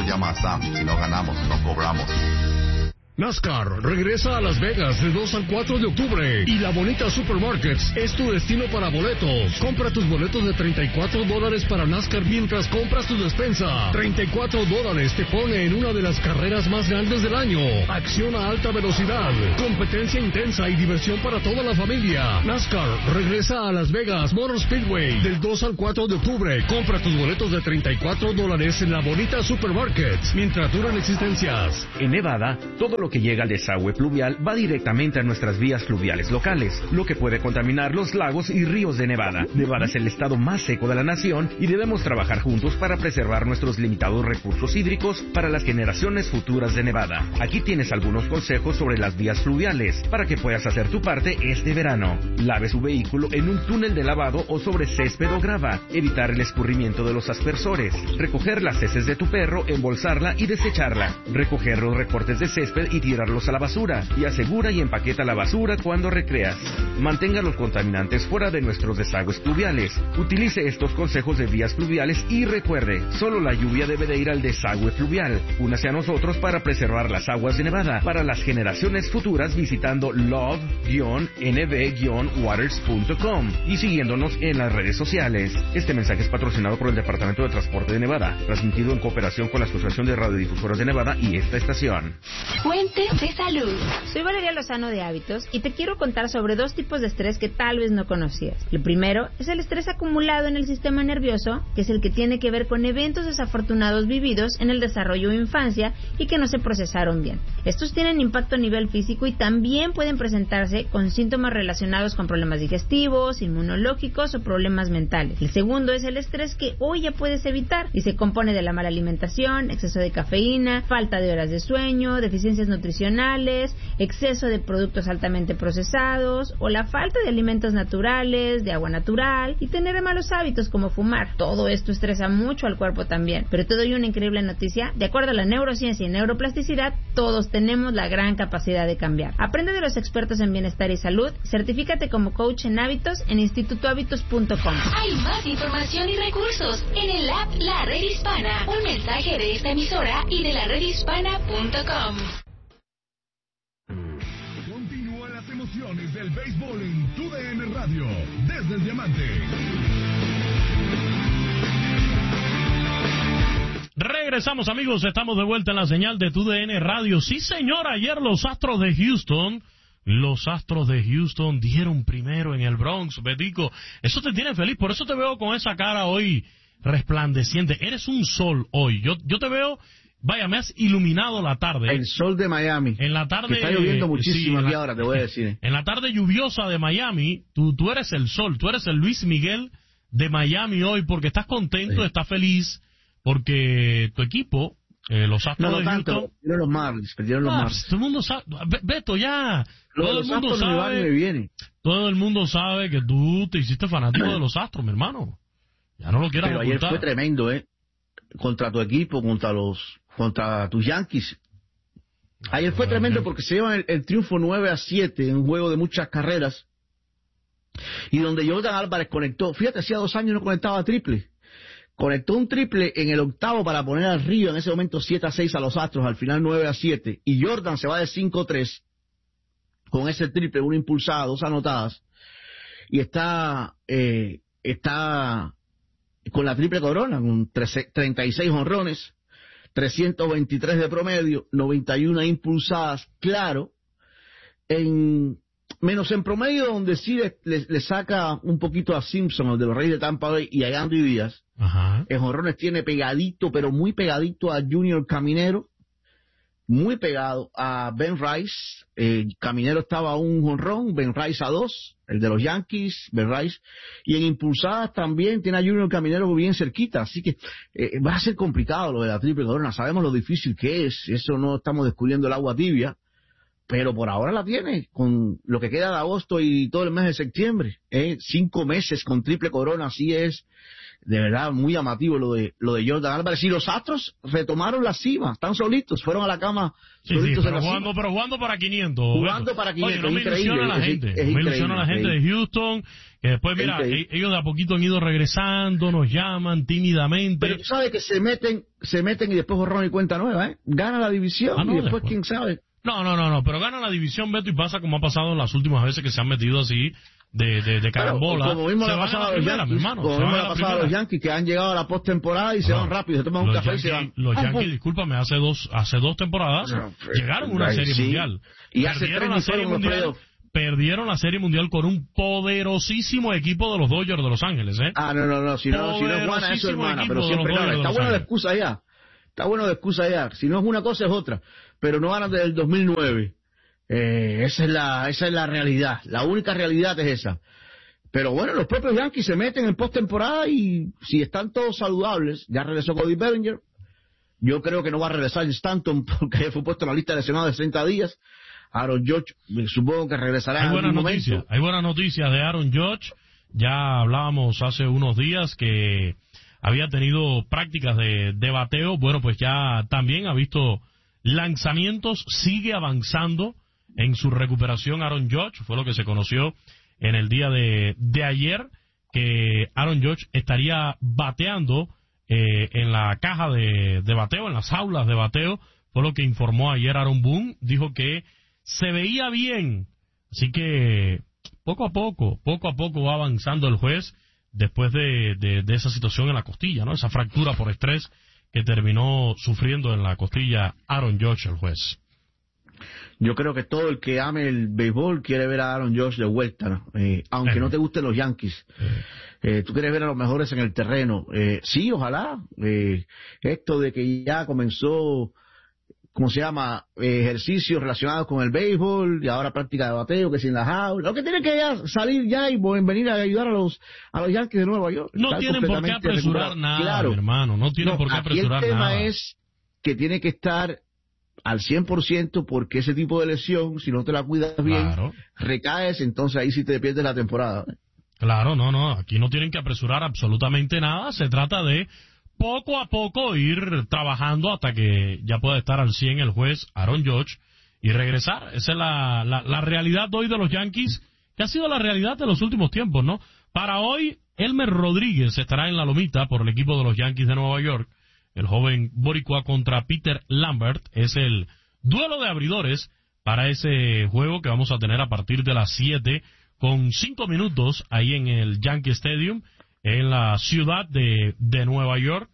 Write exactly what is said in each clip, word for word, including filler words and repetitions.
llama a Sam. Si no ganamos, no cobramos. NASCAR regresa a Las Vegas del dos al cuatro de octubre y La Bonita Supermarkets es tu destino para boletos. Compra tus boletos de treinta y cuatro dólares para NASCAR mientras compras tu despensa. treinta y cuatro dólares te pone en una de las carreras más grandes del año. Acción a alta velocidad, competencia intensa y diversión para toda la familia. NASCAR regresa a Las Vegas Motor Speedway del dos al cuatro de octubre. Compra tus boletos de treinta y cuatro dólares en La Bonita Supermarkets mientras duran existencias. En Nevada, todo lo que llega al desagüe pluvial va directamente a nuestras vías fluviales locales, lo que puede contaminar los lagos y ríos de Nevada. Nevada es el estado más seco de la nación y debemos trabajar juntos para preservar nuestros limitados recursos hídricos para las generaciones futuras de Nevada. Aquí tienes algunos consejos sobre las vías fluviales para que puedas hacer tu parte este verano. Lave su vehículo en un túnel de lavado o sobre césped o grava. Evitar el escurrimiento de los aspersores. Recoger las heces de tu perro, embolsarla y desecharla. Recoger los recortes de césped y tirarlos a la basura, y asegura y empaqueta la basura cuando recreas. Mantenga los contaminantes fuera de nuestros desagües pluviales. Utilice estos consejos de vías fluviales y recuerde, solo la lluvia debe de ir al desagüe fluvial. Únase a nosotros para preservar las aguas de Nevada para las generaciones futuras visitando love N V waters punto com y siguiéndonos en las redes sociales. Este mensaje es patrocinado por el Departamento de Transporte de Nevada, transmitido en cooperación con la Asociación de Radiodifusoras de Nevada y esta estación. Fuentes de salud. Soy Valeria Lozano de Hábitos y te quiero contar sobre dos tipos de estrés que tal vez no conocías. El primero es el estrés acumulado en el sistema nervioso, que es el que tiene que ver con eventos desafortunados vividos en el desarrollo o infancia y que no se procesaron bien. Estos tienen impacto a nivel físico y también pueden presentarse con síntomas relacionados con problemas digestivos, inmunológicos o problemas mentales. El segundo es el estrés que hoy ya puedes evitar y se compone de la mala alimentación, exceso de cafeína, falta de horas de sueño, deficiencias nutricionales, exceso de productos altamente procesados o la falta de alimentos naturales, de agua natural y tener malos hábitos como fumar. Todo esto estresa mucho al cuerpo también. Pero te doy una increíble noticia. De acuerdo a la neurociencia y neuroplasticidad, todos tenemos la gran capacidad de cambiar. Aprende de los expertos en bienestar y salud. Certifícate como coach en hábitos en instituto hábitos punto com. Hay más información y recursos en el app La Red Hispana. Un mensaje de esta emisora y de la red hispana punto com. Continúan las emociones del béisbol en T D N Radio, desde el Diamante. Regresamos, amigos, estamos de vuelta en la señal de T D N Radio. Sí, señor, ayer los Astros de Houston, los Astros de Houston dieron primero en el Bronx, Betico. Eso te tiene feliz, por eso te veo con esa cara hoy resplandeciente. Eres un sol hoy. Yo, yo te veo... Vaya, me has iluminado la tarde. El sol de Miami. En la tarde... Que está lloviendo muchísimo sí, aquí la, ahora, te voy a decir. En la tarde lluviosa de Miami, tú, tú eres el sol, tú eres el Luis Miguel de Miami hoy, porque estás contento, sí. Estás feliz, porque tu equipo, eh, los Astros no, no de tanto, Houston... perdieron los Marlins, perdieron los ah, Marlins. Todo el mundo sabe... Beto, ya... Lo todo el mundo sabe... Me viene. Todo el mundo sabe que tú te hiciste fanático de los Astros, mi hermano. Ya no lo quieras Pero ocultar. ayer fue tremendo, ¿eh? Contra tu equipo, contra los... contra tus Yankees. Ayer fue tremendo porque se llevan el, el triunfo nueve a siete en un juego de muchas carreras y donde Jordan Álvarez conectó, fíjate, hacía dos años no conectaba triple, conectó un triple en el octavo para poner al Río en ese momento siete a seis a los Astros, al final nueve a siete, y Jordan se va de cinco a tres con ese triple, una impulsada, dos anotadas, y está eh, está con la triple corona, con treinta y seis jonrones, trescientos veintitrés de promedio, noventa y uno impulsadas, claro, en menos en promedio, donde sí le, le, le saca un poquito a Simpson, el de los Reyes de Tampa Bay, y a Andy Díaz. Ajá. En jonrones tiene pegadito, pero muy pegadito a Junior Caminero, muy pegado a Ben Rice. eh, Caminero estaba a un jonrón, Ben Rice a dos, el de los Yankees, Ben Rice, y en impulsadas también tiene a Junior Caminero bien cerquita, así que eh, va a ser complicado lo de la triple corona. Sabemos lo difícil que es, eso no estamos descubriendo el agua tibia, pero por ahora la tiene, con lo que queda de agosto y todo el mes de septiembre. ¿eh? Cinco meses con triple corona, así es. De verdad, muy llamativo lo de lo de Jordan Álvarez. Y los Astros retomaron la cima, están solitos, fueron a la cama sí, solitos sí, en pero, la jugando, cima. pero jugando para quinientos. Jugando bueno. para quinientos, Oye, no me increíble, ilusiona la es, gente, es, es me ilusiona la gente de Houston, que después, mira, increíble. ellos de a poquito han ido regresando, nos llaman tímidamente. Pero tú sabes que se meten, se meten y después borrón y cuenta nueva, ¿eh? Gana la división ah, no, y después, después, quién sabe. No, no, no, no, pero gana la división, Beto, y pasa como ha pasado en las últimas veces que se han metido así de, de, de carambola. Pero, como mismo se le ha van pasado a a la los primera, Yankees, mi hermano. como Se mismo van le a ha la pasado a los primera. Yankees que han llegado a la postemporada y se No, van rápido, se toman un los café y se Yankees, van. los Ah, Yankees, pues. discúlpame, hace dos, hace dos temporadas No, pues, llegaron a una right, serie sí. mundial. Y hace Perdieron tres la ni serie fueron los mundial. playoffs. Perdieron la serie mundial con un poderosísimo equipo de los Dodgers de Los Ángeles, ¿eh? Ah, no, no, no, si no, si no es buena, es su hermana, pero siempre no, no, está bueno de excusa ya. Está bueno de excusa ya. Si no es una cosa, es otra. Pero no ganan desde el dos mil nueve. Eh, esa es la esa es la realidad. La única realidad es esa. Pero bueno, los propios Yankees se meten en postemporada y si están todos saludables, ya regresó Cody Bellinger. Yo creo que no va a regresar Stanton porque ya fue puesto en la lista de lesionados de treinta días. Aaron Judge, supongo que regresará hay en buenas algún noticias, momento. hay buenas noticias de Aaron Judge. Ya hablábamos hace unos días que había tenido prácticas de, de bateo. Bueno, pues ya también ha visto lanzamientos, sigue avanzando en su recuperación Aaron Judge. Fue lo que se conoció en el día de, de ayer, que Aaron Judge estaría bateando eh, en la caja de, de bateo, en las aulas de bateo. Fue lo que informó ayer Aaron Boone. Dijo que se veía bien, así que poco a poco, poco a poco va avanzando el juez después de, de, de esa situación en la costilla, ¿no? Esa fractura por estrés que terminó sufriendo en la costilla Aaron Judge, el juez. Yo creo que todo el que ame el béisbol quiere ver a Aaron Judge de vuelta, ¿no? eh, aunque eh. no te gusten los Yankees. Eh. Eh, tú quieres ver a los mejores en el terreno. Eh, sí, ojalá. Eh, esto de que ya comenzó, ¿cómo se llama? Eh, ejercicios relacionados con el béisbol y ahora práctica de bateo, que sin las aulas. Lo que tiene que ya salir ya y venir a ayudar a los a los Yankees de Nueva York. No tienen por qué apresurar nada, claro. Mi hermano. No tienen no, por qué apresurar nada. El tema nada. es que tiene que estar al cien por ciento porque ese tipo de lesión, si no te la cuidas bien, claro. recaes, entonces ahí sí te pierdes la temporada. Claro, no, no. Aquí no tienen que apresurar absolutamente nada. Se trata de poco a poco ir trabajando hasta que ya pueda estar al cien el juez Aaron Judge y regresar. Esa es la, la, la realidad de hoy de los Yankees, que ha sido la realidad de los últimos tiempos, ¿no? Para hoy, Elmer Rodríguez estará en la lomita por el equipo de los Yankees de Nueva York. El joven boricua contra Peter Lambert es el duelo de abridores para ese juego que vamos a tener a partir de las siete con cinco minutos ahí en el Yankee Stadium en la ciudad de, de Nueva York.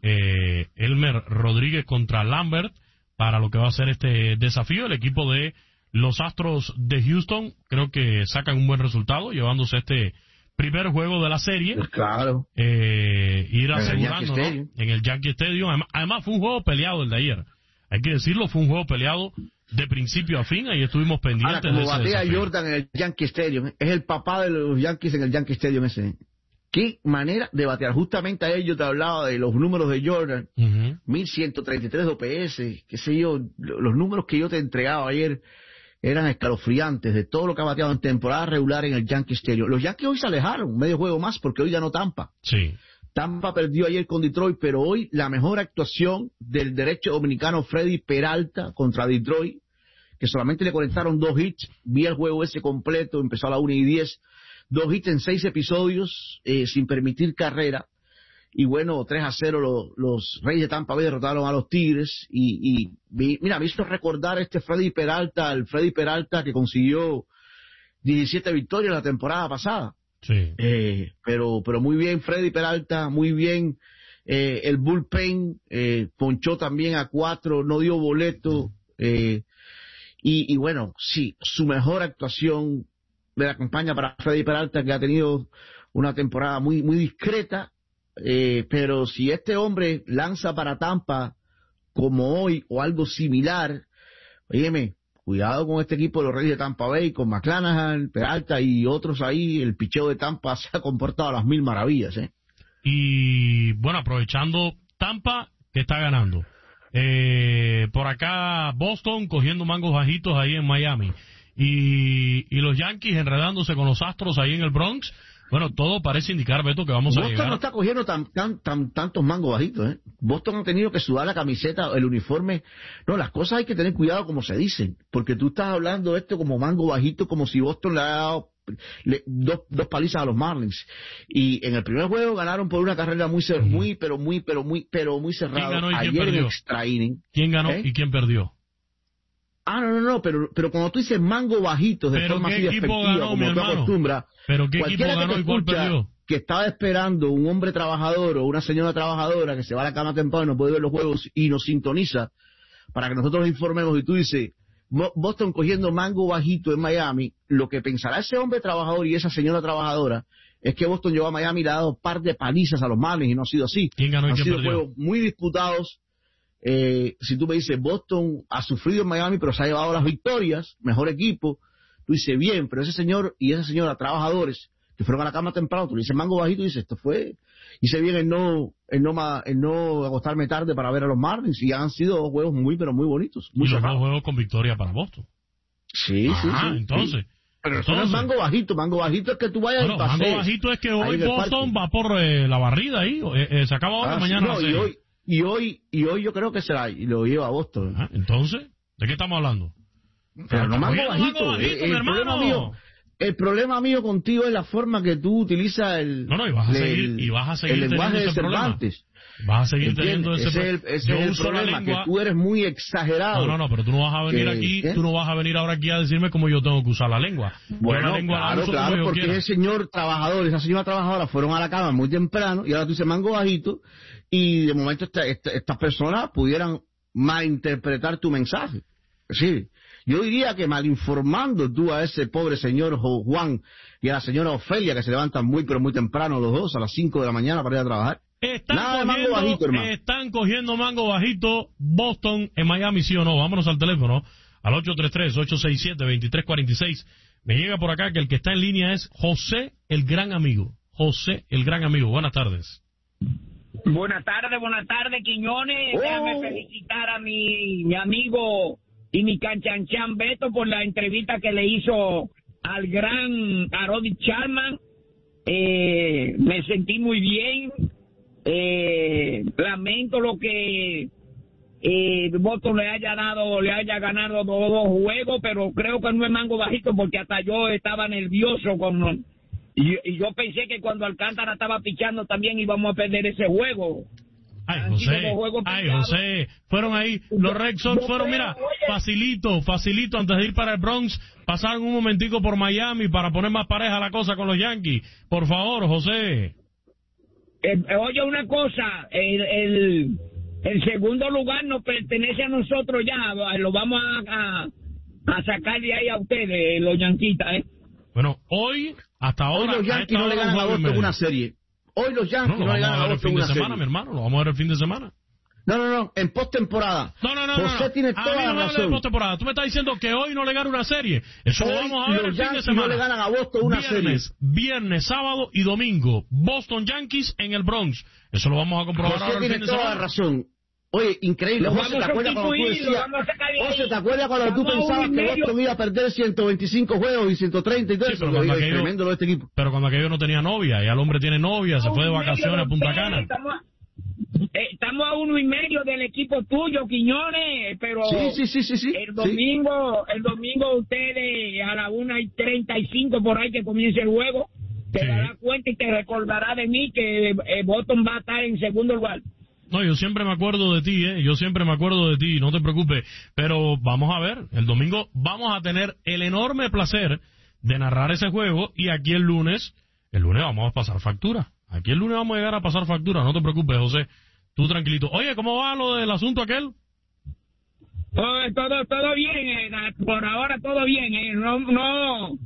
eh, Elmer Rodríguez contra Lambert para lo que va a ser este desafío. El equipo de los Astros de Houston creo que sacan un buen resultado llevándose este primer juego de la serie. Claro. Eh, ir asegurando, en el, ¿no? En el Yankee Stadium. Además, además fue un juego peleado el de ayer. Hay que decirlo, fue un juego peleado de principio a fin. Ahí estuvimos pendientes. Ahora, como de ese batea desafío. Jordan en el Yankee Stadium, es el papá de los Yankees en el Yankee Stadium ese. Qué manera de batear. Justamente ayer yo te hablaba de los números de Jordan. Uh-huh. mil ciento treinta y tres de O P S, qué sé yo. Los números que yo te entregaba ayer eran escalofriantes de todo lo que ha bateado en temporada regular en el Yankee Stadium. Los Yankees hoy se alejaron, medio juego más, porque hoy ganó Tampa. Sí. Tampa perdió ayer con Detroit, pero hoy la mejor actuación del derecho dominicano Freddy Peralta contra Detroit, que solamente le conectaron dos hits. Vi el juego ese completo, empezó a la una y diez, dos hits en seis episodios, eh, sin permitir carrera. Y bueno, tres a cero los, los Reyes de Tampa Bay derrotaron a los Tigres. Y, y mira, me hizo recordar este Freddy Peralta, el Freddy Peralta que consiguió diecisiete victorias la temporada pasada. Sí. Eh, pero, pero muy bien Freddy Peralta, muy bien eh, el bullpen, eh, ponchó también a cuatro, no dio boleto. Eh, y, y bueno, sí, su mejor actuación de la campaña para Freddy Peralta, que ha tenido una temporada muy, muy discreta. Eh, pero si este hombre lanza para Tampa como hoy o algo similar, óyeme, cuidado con este equipo de los Reyes de Tampa Bay, con McClanahan, Peralta y otros ahí. El picheo de Tampa se ha comportado a las mil maravillas, ¿eh? Y bueno, aprovechando Tampa, que está ganando Eh, por acá Boston cogiendo mangos bajitos ahí en Miami. Y, y los Yankees enredándose con los Astros ahí en el Bronx. Bueno, todo parece indicar, Beto, que vamos Boston a llegar. no está cogiendo tan, tan, tan, tantos mangos bajitos, ¿eh? Boston ha tenido que sudar la camiseta, el uniforme. No, las cosas hay que tener cuidado como se dicen, porque tú estás hablando de esto como mango bajito, como si Boston le haya dado le, dos, dos palizas a los Marlins. Y en el primer juego ganaron por una carrera muy, cer- muy, pero muy, pero muy, pero muy cerrada. ¿Quién ganó y quién Ayer perdió? en extra inning. ¿Quién ganó ¿Eh? y quién perdió? Ah, no, no, no, pero, pero cuando tú dices mango bajitos de ¿Pero forma qué así equipo despectiva, ganó, como mi tú hermano? acostumbras, ¿Pero qué equipo cualquiera que ganó te y cuál escucha perdió? que estaba esperando un hombre trabajador o una señora trabajadora que se va a la cama temprano y no puede ver los juegos y nos sintoniza para que nosotros nos informemos, y tú dices, Bo- Boston cogiendo mango bajito en Miami, lo que pensará ese hombre trabajador y esa señora trabajadora es que Boston llegó a Miami y le ha dado un par de palizas a los Marlins, y no ha sido así. ¿Quién ganó y Han quién sido perdió? juegos muy disputados. Eh, si tú me dices, Boston ha sufrido en Miami, pero se ha llevado las victorias, mejor equipo, tú dices, bien, pero ese señor y esa señora, trabajadores, que fueron a la cama temprano, tú le dices mango bajito y dices, esto fue, hice bien en no, en no, ma- en no acostarme tarde para ver a los Marlins, y han sido dos juegos muy, pero muy bonitos, muy Y los dos cerrados. juegos con victoria para Boston. Sí, sí, Ah, sí. entonces. Sí. Pero eso no es entonces. mango bajito, mango bajito es que tú vayas Bueno, y pasees. mango bajito es que ahí hoy en el Boston parque. va por eh, la barrida ahí. Eh, eh, se acaba ahora, Ah, sí, mañana. no, la y serie. hoy, y hoy, y hoy yo creo que será, y lo lleva a Boston. Ah, entonces, ¿de qué estamos hablando? Pero no Está mango cogiendo bajito. mango bajito, Eh, mi el, hermano. problema mío, el problema mío contigo es la forma que tú utilizas el, No, no, y vas a el- seguir, y vas a seguir el lenguaje teniendo de ese problema. Cervantes. Vas a seguir ¿Entiendes? teniendo ese, ese es el, pro- ese Yo es el uso la problema, lengua. que tú eres muy exagerado. No, no, no, pero tú no vas a venir Que- aquí, ¿qué? tú no vas a venir ahora aquí a decirme cómo yo tengo que usar la lengua. Yo Bueno, la lengua la claro, uso claro, como yo porque quiera. ese señor trabajador, esa señora trabajadora fueron a la cama muy temprano y ahora tú dices mango bajito y de momento esta- esta- estas personas pudieran malinterpretar tu mensaje. Sí, yo diría que malinformando tú a ese pobre señor Jo- Juan y a la señora Ofelia, que se levantan muy pero muy temprano los dos, a las cinco de la mañana para ir a trabajar. Están Nada de mango cogiendo, bajito, hermano. están cogiendo mango bajito Boston en Miami, sí o no. Vámonos al teléfono al ocho tres tres, ocho seis siete, dos tres cuatro seis. Me llega por acá que el que está en línea es José el Gran Amigo. José el Gran Amigo. Buenas tardes. Buenas tardes, buenas tardes, Quiñones. Oh. Déjame felicitar a mi, mi amigo y mi canchanchan Beto por la entrevista que le hizo al gran Aroldis Chapman. Eh, me sentí muy bien. Eh, lamento lo que eh, Boston le haya dado, le haya ganado dos, dos juegos, pero creo que no es mango bajito porque hasta yo estaba nervioso con y, y yo pensé que cuando Alcántara estaba pichando también íbamos a perder ese juego. Ay, Han sido José, dos juegos ay, picados. José, fueron ahí, los Red Sox Yo fueron, creo, mira, oye. facilito, facilito, antes de ir para el Bronx, pasaron un momentico por Miami para poner más pareja la cosa con los Yankees. Por favor, José. Eh, oye, una cosa, el, el, el segundo lugar nos pertenece a nosotros ya, lo vamos a, a, a sacar de ahí a ustedes, los yanquitas, ¿eh? Bueno, hoy, hasta Hoy ahora, los a Yankees esta no le hora, ganan un a juego y Boston medio. una serie. Hoy los Yankees No, no, lo le vamos ganan a a ver el Boston fin de una semana, serie. mi hermano, lo vamos a ver el fin de semana. No, no, no, en postemporada. No, no, no, no, José no. tiene A toda mí no la me hables de razón. postemporada. Tú me estás diciendo que hoy no le gana una serie. Eso lo Hoy vamos a ver los el fin de Yankees semana. no le ganan a Boston una viernes, Viernes, sábado y domingo. Boston Yankees en el Bronx. Eso lo vamos a comprobar José ahora el fin tiene de toda la semana. razón. Oye, increíble. Lo José, ¿te vamos a acuerdas cuando tú sustituir, lo decías? vamos a sacar de ahí. José, ¿te acuerdas cuando tú Estamos a uno pensabas y que medio. Boston iba a perder ciento veinticinco juegos y ciento treinta y todo Sí, eso? pero Que cuando digo, es aquello- tremendo lo de este equipo. Pero cuando aquello no tenía novia, ya el hombre tiene novia, se fue de Uno y vacaciones medio a Punta de Cana. ustedes, Estamos, eh, estamos a uno y medio del equipo tuyo, Quiñones, pero Sí, sí, sí, sí, sí. el sí. domingo, el domingo ustedes a la una y treinta y cinco por ahí que comience el juego, te Sí. darás cuenta y te recordará de mí que eh, Boston va a estar en segundo lugar. No, yo siempre me acuerdo de ti, ¿eh? Yo siempre me acuerdo de ti, no te preocupes. Pero vamos a ver, el domingo vamos a tener el enorme placer de narrar ese juego y aquí el lunes, el lunes vamos a pasar factura. Aquí el lunes vamos a llegar a pasar factura, no te preocupes, José. Tú tranquilito. Oye, ¿cómo va lo del asunto aquel? Oh, todo, todo bien, eh, por ahora todo bien, eh, no, no,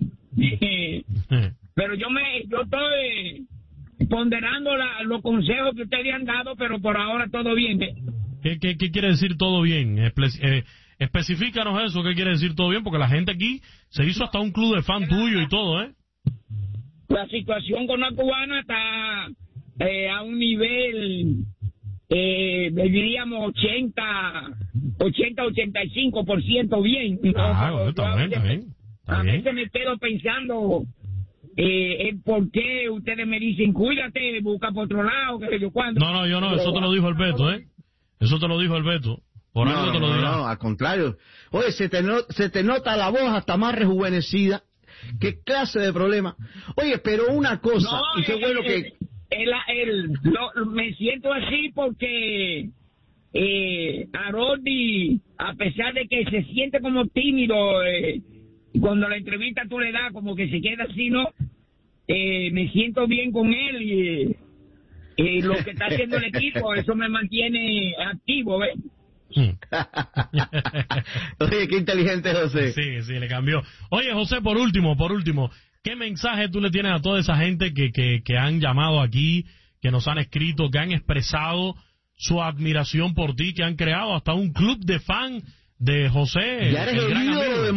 pero yo me, yo estoy ponderando la, los consejos que ustedes han dado, pero por ahora todo bien. eh. ¿Qué, qué, qué quiere decir todo bien? Espe- eh, especifícanos eso, ¿qué quiere decir todo bien? Porque la gente aquí se hizo hasta un club de fan tuyo y todo, ¿eh? La situación con la cubana está eh, a un nivel eh, diríamos ochenta, ochenta, ochenta y cinco por ciento bien. Ah, ¿no? bueno, está bien, está bien. Está A bien. veces me quedo pensando eh, en por qué ustedes me dicen, cuídate, busca por otro lado, que yo cuando. No, no, yo no, eso te lo dijo el Beto, ¿eh? Eso te lo dijo el Beto. Por no, algo te lo no, dirá. no, al contrario. Oye, se te, no- se te nota la voz hasta más rejuvenecida. ¿Qué clase de problema? Oye, pero una cosa, No, y qué el- bueno que... el- el- lo- me siento así porque eh, Arodi, a pesar de que se siente como tímido, eh, cuando la entrevista tú le das como que se queda así, ¿no? Eh, me siento bien con él y, y lo que está haciendo el equipo, eso me mantiene activo, ¿ves? Oye, qué inteligente José. Sí, sí, le cambió. Oye, José, por último, por último, ¿qué mensaje tú le tienes a toda esa gente que, que, que han llamado aquí, que nos han escrito, que han expresado su admiración por ti, que han creado hasta un club de fan de José? Ya eres el el gran ídolo amigo? de